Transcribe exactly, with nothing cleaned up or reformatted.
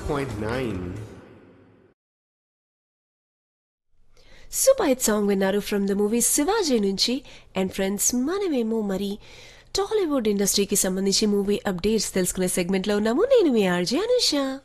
Point nine. Super hit song విన్నారు from the movie Shivaji నుంచి. And friends, మనమేమో మరి టాలీవుడ్ ఇండస్ట్రీకి సంబంధించి మూవీ అప్డేట్స్ తెలుసుకునే సెగ్మెంట్లో ఉన్నాము. నేను మీ ఆర్జే అనుష.